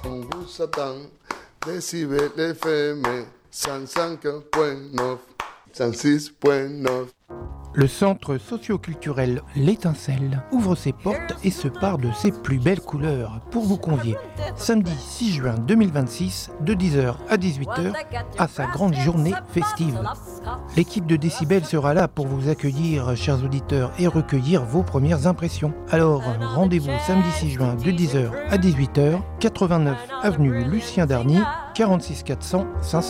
on vous attend. Décibel FM 105.9, 106.9. Le centre socio-culturel L'Étincelle ouvre ses portes et se pare de ses plus belles couleurs pour vous convier samedi 6 juin 2026 de 10h à 18h à sa grande journée festive. L'équipe de Décibel sera là pour vous accueillir, chers auditeurs, et recueillir vos premières impressions. Alors, rendez-vous samedi 6 juin de 10h à 18h, 89 avenue Lucien Darny, 46 400 500.